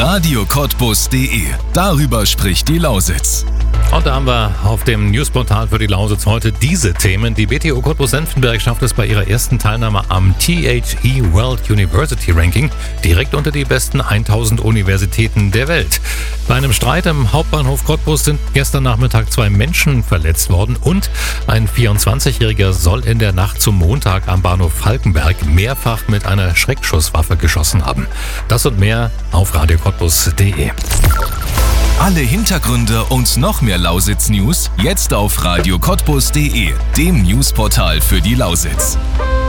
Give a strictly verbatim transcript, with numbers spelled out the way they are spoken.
radio cottbus punkt de. Darüber spricht die Lausitz. Und da haben wir auf dem Newsportal für die Lausitz heute diese Themen. Die B T U Cottbus-Senftenberg schafft es bei ihrer ersten Teilnahme am T H E World University Ranking direkt unter die besten tausend Universitäten der Welt. Bei einem Streit im Hauptbahnhof Cottbus sind gestern Nachmittag zwei Menschen verletzt worden und ein vierundzwanzigjähriger soll in der Nacht zum Montag am Bahnhof Falkenberg mehrfach mit einer Schreckschusswaffe geschossen haben. Das und mehr auf radio cottbus punkt de. Alle Hintergründe und noch mehr Lausitz-News jetzt auf radio cottbus punkt de, dem Newsportal für die Lausitz.